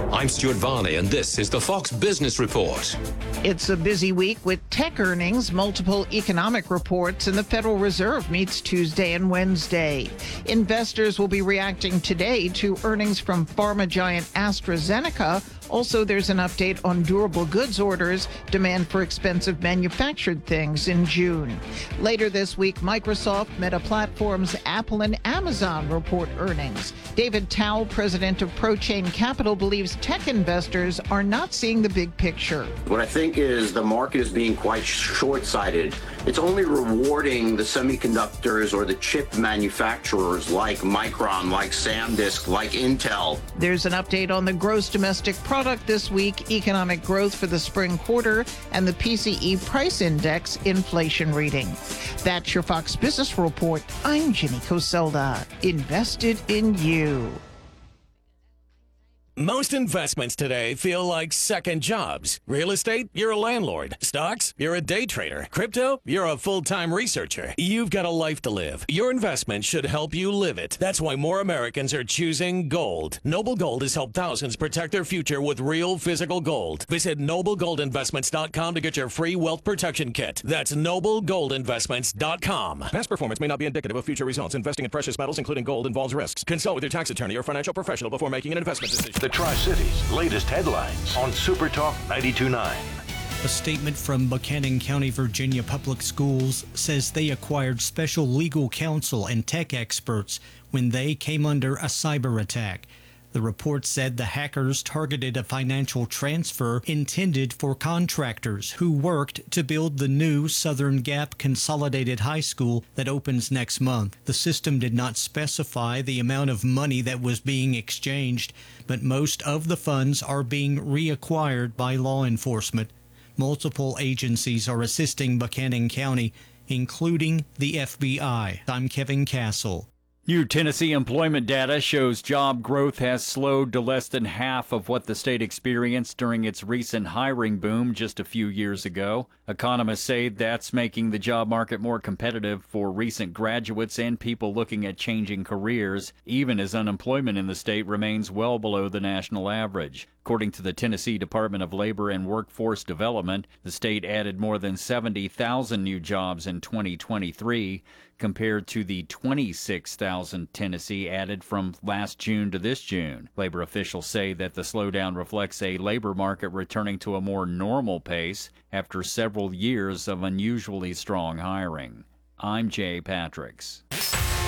I'm Stuart Varney, and this is the Fox Business Report. It's a busy week with tech earnings, multiple economic reports, and the Federal Reserve meets Tuesday and Wednesday. Investors will be reacting today to earnings from pharma giant AstraZeneca. Also, there's an update on durable goods orders, demand for expensive manufactured things in June. Later this week, Microsoft, Meta Platforms, Apple, and Amazon report earnings. David Towle, president of ProChain Capital, believes tech investors are not seeing the big picture. What I think is the market is being quite short-sighted. It's only rewarding the semiconductors or the chip manufacturers like Micron, like SanDisk, like Intel. There's an update on the gross domestic product this week, economic growth for the spring quarter, and the PCE price index inflation reading. That's your Fox Business Report. I'm Jenny Coselda. Invested in you. Most investments today feel like second jobs. Real estate, you're a landlord. Stocks, you're a day trader. Crypto, you're a full-time researcher. You've got a life to live. Your investment should help you live it. That's why more Americans are choosing gold. Noble Gold has helped thousands protect their future with real physical gold. Visit NobleGoldInvestments.com to get your free wealth protection kit. That's NobleGoldInvestments.com. Past performance may not be indicative of future results. Investing in precious metals, including gold, involves risks. Consult with your tax attorney or financial professional before making an investment decision. The Tri-Cities' latest headlines on Super Talk 92.9. A statement from Buchanan County, Virginia Public Schools says they acquired special legal counsel and tech experts when they came under a cyber attack. The report said the hackers targeted a financial transfer intended for contractors who worked to build the new Southern Gap Consolidated High School that opens next month. The system did not specify the amount of money that was being exchanged, but most of the funds are being reacquired by law enforcement. Multiple agencies are assisting Buchanan County, including the FBI. I'm Kevin Castle. New Tennessee employment data shows job growth has slowed to less than half of what the state experienced during its recent hiring boom just a few years ago. Economists say that's making the job market more competitive for recent graduates and people looking at changing careers, even as unemployment in the state remains well below the national average. According to the Tennessee Department of Labor and Workforce Development, the state added more than 70,000 new jobs in 2023, compared to the 26,000 Tennessee added from last June to this June. Labor officials say that the slowdown reflects a labor market returning to a more normal pace after several years of unusually strong hiring. I'm Jay Patricks.